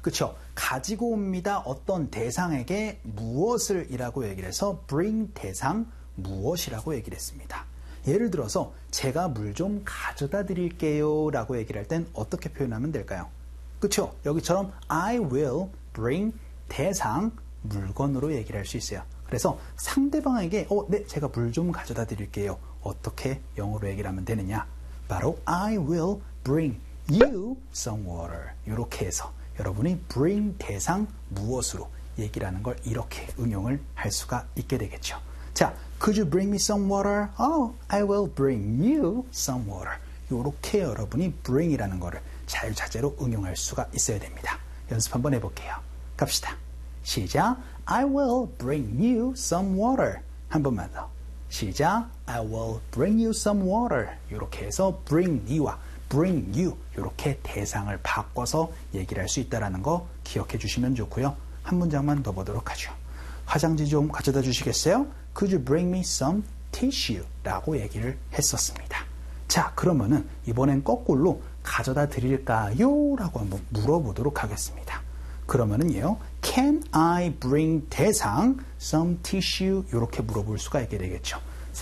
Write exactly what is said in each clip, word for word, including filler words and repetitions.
그쵸? 가지고 옵니다. 어떤 대상에게 무엇을 이라고 얘기를 해서 bring 대상 무엇이라고 얘기를 했습니다. 예를 들어서 제가 물 좀 가져다 드릴게요 라고 얘기를 할 땐 어떻게 표현하면 될까요? 그쵸? 여기처럼 I will bring 대상 물건으로 얘기를 할 수 있어요. 그래서 상대방에게 어, 네, 제가 물 좀 가져다 드릴게요. 어떻게 영어로 얘기를 하면 되느냐? 바로 I will bring you some water. 이렇게 해서 여러분이 bring 대상 무엇으로 얘기를 하는 걸 이렇게 응용을 할 수가 있게 되겠죠. 자, could you bring me some water? Oh, I will bring you some water. 이렇게 여러분이 bring이라는 거를 자유자재로 응용할 수가 있어야 됩니다. 연습 한번 해볼게요. 갑시다. 시작. I will bring you some water. 한 번만 더. 시작. I will bring you some water. 이렇게 해서 bring me와 bring you 이렇게 대상을 바꿔서 얘기를 할 수 있다는 거 기억해 주시면 좋고요. 한 문장만 더 보도록 하죠. 화장지 좀 가져다 주시겠어요? Could you bring me some tissue? 라고 얘기를 했었습니다. 자, 그러면은 이번엔 거꾸로 가져다 드릴까요? 라고 한번 물어보도록 하겠습니다. 그러면은요, Can I bring 대상 some tissue? 이렇게 물어볼 수가 있게 되겠죠.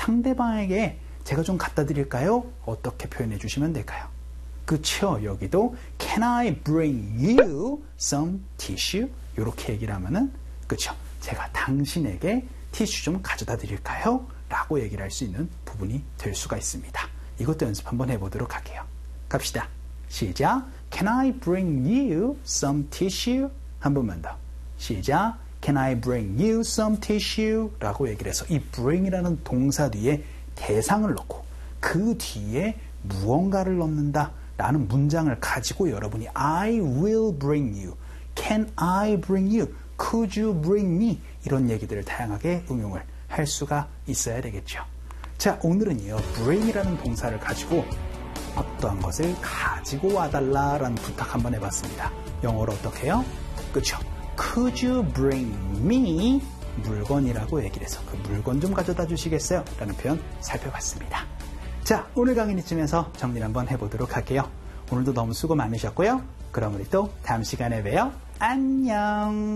상대방에게 제가 좀 갖다 드릴까요? 어떻게 표현해 주시면 될까요? 그쵸? 여기도 Can I bring you some tissue? 이렇게 얘기를 하면은 그쵸? 제가 당신에게 티슈 좀 가져다 드릴까요? 라고 얘기를 할 수 있는 부분이 될 수가 있습니다. 이것도 연습 한번 해보도록 할게요. 갑시다. 시작. Can I bring you some tissue? 한 번만 더. 시작. Can I bring you some tissue? 라고 얘기를 해서 이 bring이라는 동사 뒤에 대상을 넣고 그 뒤에 무언가를 넣는다 라는 문장을 가지고 여러분이 I will bring you, Can I bring you, Could you bring me 이런 얘기들을 다양하게 응용을 할 수가 있어야 되겠죠. 자, 오늘은요 bring이라는 동사를 가지고 어떠한 것을 가지고 와달라라는 부탁 한번 해봤습니다. 영어로 어떻게 해요? 그쵸? Could you bring me 물건이라고 얘기를 해서 그 물건 좀 가져다 주시겠어요? 라는 표현 살펴봤습니다. 자, 오늘 강의는 이쯤에서 정리를 한번 해보도록 할게요. 오늘도 너무 수고 많으셨고요. 그럼 우리 또 다음 시간에 봬요. 안녕.